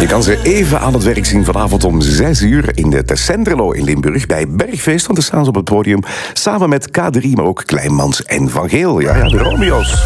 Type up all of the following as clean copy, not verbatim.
Je kan ze even aan het werk zien vanavond om 6 uur in de Tessenderlo in Limburg bij Bergfeest. Want dan staan ze op het podium samen met K3, maar ook Kleinmans en Van Geel. Ja, de Romeo's.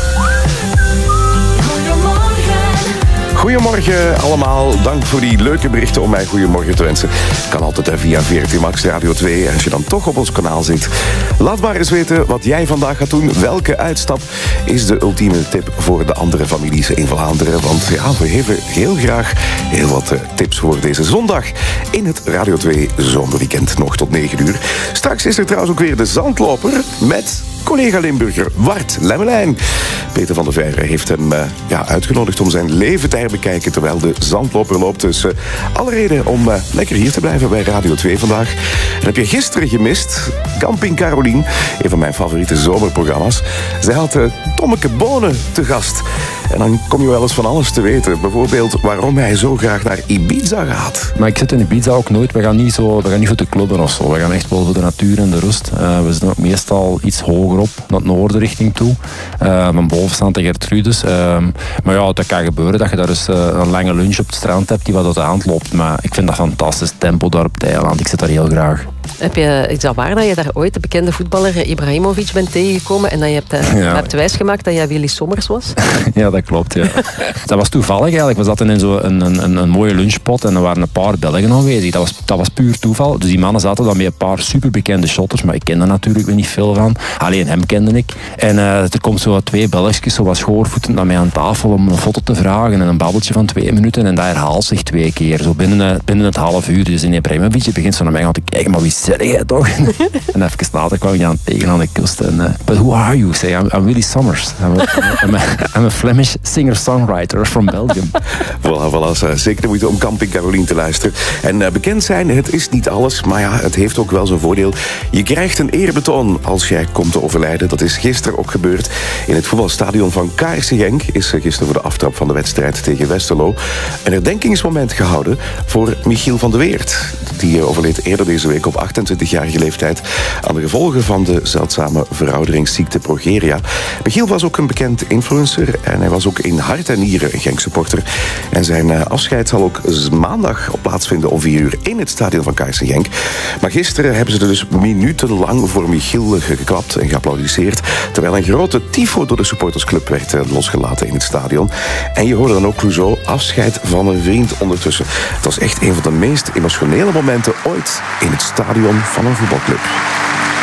Goedemorgen allemaal. Dank voor die leuke berichten om mij goedemorgen te wensen. Kan altijd via VRT Max Radio 2. Als je dan toch op ons kanaal zit. Laat maar eens weten wat jij vandaag gaat doen. Welke uitstap is de ultieme tip voor de andere families in Vlaanderen? Want ja, we geven heel graag heel wat tips voor deze zondag in het Radio 2 Zomerweekend. Nog tot 9 uur. Straks is er trouwens ook weer de zandloper met collega Limburger Wart Lemmelijn. Peter van der Veire heeft hem uitgenodigd om zijn leven te herbekijken terwijl de zandloper loopt. Dus alle reden om lekker hier te blijven bij Radio 2 vandaag. En heb je gisteren gemist, Camping Caroline, een van mijn favoriete zomerprogramma's. Zij had Tommeke Bonen te gast. En dan kom je wel eens van alles te weten. Bijvoorbeeld waarom hij zo graag naar Ibiza gaat. Maar ik zit in Ibiza ook nooit. We gaan niet voor te clubben of zo. We gaan echt wel voor de natuur en de rust. We zitten ook meestal iets hoger op, naar het noorden richting toe. Van boven staan tegen Gertrudis. Maar ja, dat kan gebeuren dat je daar eens een lange lunch op het strand hebt die wat uit de hand loopt. Maar ik vind dat fantastisch tempo daar op het eiland. Ik zit daar heel graag. Is dat waar dat je daar ooit de bekende voetballer Ibrahimovic bent tegengekomen en dat je hebt wijsgemaakt dat jij Willy Sommers was? Ja, dat klopt. Ja. Dat was toevallig eigenlijk. We zaten in een mooie lunchpot en er waren een paar Belgen aanwezig. Dat was puur toeval. Dus die mannen zaten dan met een paar superbekende shotters, maar ik kende natuurlijk weer niet veel van. Alleen hem kende ik. En er komt zo 2 Belgjes zo wat schoorvoetend naar mij aan tafel om een foto te vragen en een babbeltje van 2 minuten en dat herhaalt zich 2 keer. Zo binnen het half uur. Dus in Ibrahimovic begint zo naar mij aan te kijken, maar wie zeg jij toch? En even later kwam ik aan tegen aan de kust. But who are you? Say, I'm Willy Sommers. I'm a Flemish singer-songwriter from Belgium. Voilà. Zeker de moeite om Camping Caroline te luisteren. En bekend zijn, het is niet alles, maar ja, het heeft ook wel zijn voordeel. Je krijgt een eerbetoon als jij komt te overlijden. Dat is gisteren ook gebeurd. In het voetbalstadion van KRC Genk is gisteren voor de aftrap van de wedstrijd tegen Westerlo een herdenkingsmoment gehouden voor Michiel van de Weert. Die overleed eerder deze week op 28-jarige leeftijd aan de gevolgen van de zeldzame verouderingsziekte progeria. Michiel was ook een bekend influencer en hij was ook in hart en nieren een Genk-supporter. En zijn afscheid zal ook maandag plaatsvinden om 4 uur in het stadion van KRC Genk. Maar gisteren hebben ze er dus minutenlang voor Michiel geklapt en geapplaudisseerd, terwijl een grote tifo door de supportersclub werd losgelaten in het stadion. En je hoorde dan ook Clouseau afscheid van een vriend ondertussen. Het was echt een van de meest emotionele momenten ooit in het stadion van een voetbalclub.